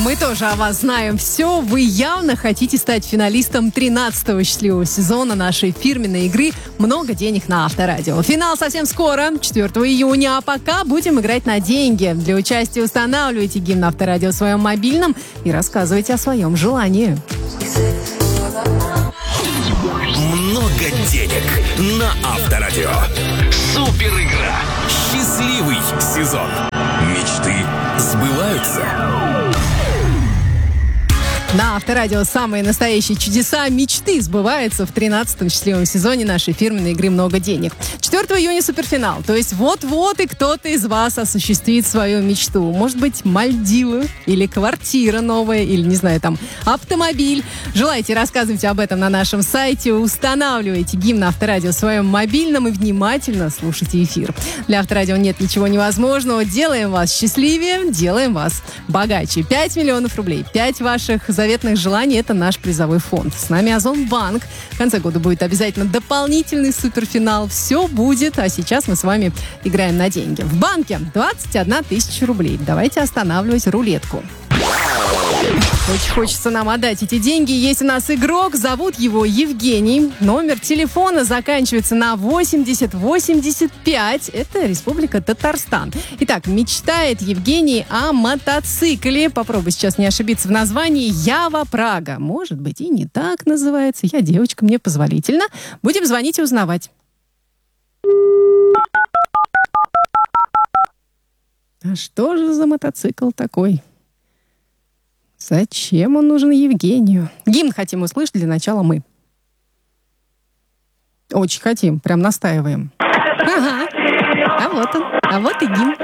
Мы тоже о вас знаем все. Вы явно хотите стать финалистом 13-го счастливого сезона нашей фирменной игры «Много денег на Авторадио». Финал совсем скоро, 4 июня. А пока будем играть на деньги. Для участия устанавливайте гимн Авторадио в своем мобильном и рассказывайте о своем желании. Много денег на Авторадио. Супер игра. Счастливый сезон. Мечты сбываются. На Авторадио самые настоящие чудеса мечты сбываются в 13-м счастливом сезоне нашей фирменной игры «Много денег». 4 июня суперфинал. То есть вот-вот и кто-то из вас осуществит свою мечту. Может быть, Мальдивы, или квартира новая, или, не знаю, там, автомобиль. Желаете, рассказывайте об этом на нашем сайте. Устанавливайте гимн Авторадио в своем мобильном и внимательно слушайте эфир. Для Авторадио нет ничего невозможного. Делаем вас счастливее, делаем вас богаче. 5 миллионов рублей. 5 ваших заветных желаний – это наш призовой фонд. С нами Озонбанк. В конце года будет обязательно дополнительный суперфинал. Все будет, а сейчас мы с вами играем на деньги. В банке 21 тысяча рублей. Давайте останавливать рулетку. Очень хочется нам отдать эти деньги. Есть у нас игрок, зовут его Евгений. Номер телефона заканчивается на 8085. Это Республика Татарстан. Итак, мечтает Евгений о мотоцикле. Попробуй сейчас не ошибиться в названии. Ява Прага. Может быть, и не так называется. Я девочка, мне позволительно. Будем звонить и узнавать. А что же за мотоцикл такой? Зачем он нужен Евгению? Гимн хотим услышать для начала мы. Очень хотим, прям настаиваем. Ага, а вот он, а вот и гимн.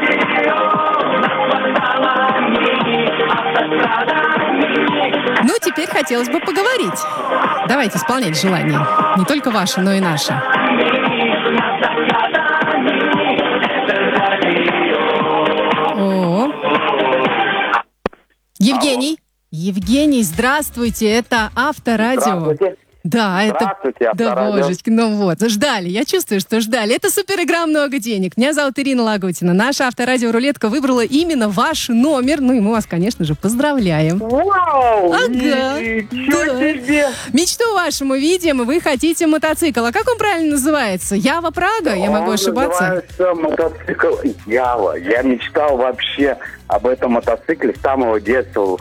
Ну, теперь хотелось бы поговорить. Давайте исполнять желание. Не только ваше, но и наше. О. Евгений. Евгений, здравствуйте, это Авторадио. Здравствуйте. Да, Здравствуйте, это... Авторадио. Да, божечки, ну вот, ждали, я чувствую, что ждали. Это суперигра «Много денег». Меня зовут Ирина Лагутина. Наша Авторадио-рулетка выбрала именно ваш номер. Ну и мы вас, конечно же, поздравляем. Вау! Ага. Ничего себе! Мечту вашу мы видим, вы хотите мотоцикл. А как он правильно называется? Ява Прага? Я могу ошибаться? Называется мотоцикл Ява. Я мечтал вообще об этом мотоцикле с самого детства.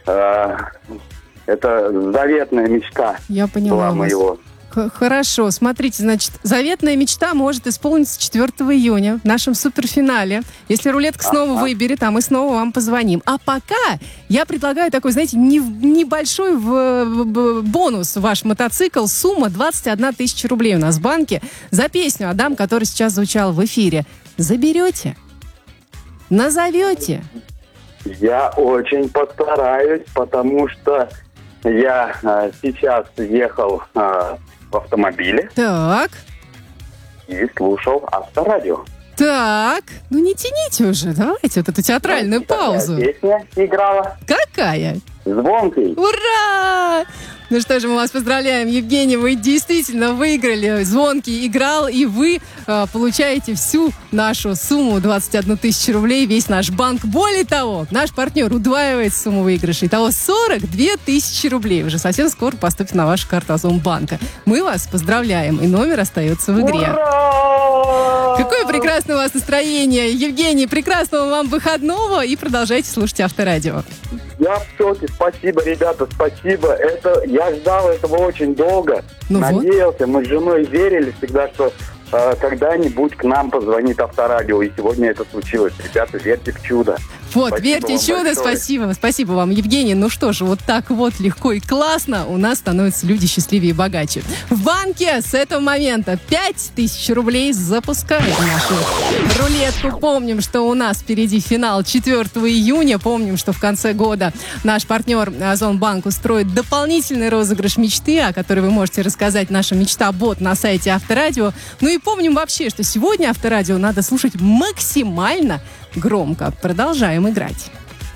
Это заветная мечта. Я поняла была моего. Хорошо, смотрите, значит, заветная мечта может исполниться 4 июня в нашем суперфинале. Если рулетка снова выберет, а мы снова вам позвоним. А пока я предлагаю такой, знаете, небольшой бонус в ваш мотоцикл. Сумма 21 тысяча рублей у нас в банке за песню «Адам», которая сейчас звучала в эфире. Заберете? Назовете? Я очень постараюсь, потому что я сейчас ехал в автомобиле. Так. И слушал Авторадио. Так, ну не тяните уже, давайте вот эту театральную паузу. Песня играла. Какая? Звонкий. Ура! Ну что же, мы вас поздравляем, Евгений, вы действительно выиграли. Звонкий играл, и вы получаете всю нашу сумму 21 тысячу рублей, весь наш банк. Более того, наш партнер удваивает сумму выигрыша. Итого 42 тысячи рублей. Уже совсем скоро поступит на вашу карту Озонбанка. Мы вас поздравляем, и номер остается в игре. Ура! Какое прекрасное у вас настроение. Евгений, прекрасного вам выходного, и продолжайте слушать Авторадио. Я в шоке. Спасибо, ребята, спасибо. Я ждал этого очень долго. Ну Надеялся. Мы с женой верили всегда, что когда-нибудь к нам позвонит Авторадио. И сегодня это случилось. Ребята, верьте в чудо. Вот, Спасибо верьте в чудо, большое. спасибо. Спасибо вам, Евгений. Ну что же, вот так вот легко и классно у нас становятся люди счастливее и богаче. В банке с этого момента 5000 рублей запускаем нашу рулетку. Помним, что у нас впереди финал 4 июня. Помним, что в конце года наш партнер Озонбанк устроит дополнительный розыгрыш мечты, о которой вы можете рассказать, наша мечта-бот на сайте Авторадио. Ну и помним вообще, что сегодня Авторадио надо слушать максимально громко. Продолжаем играть.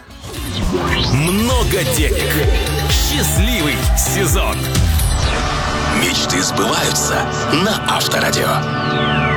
Много денег. Счастливый сезон. Мечты сбываются на Авторадио.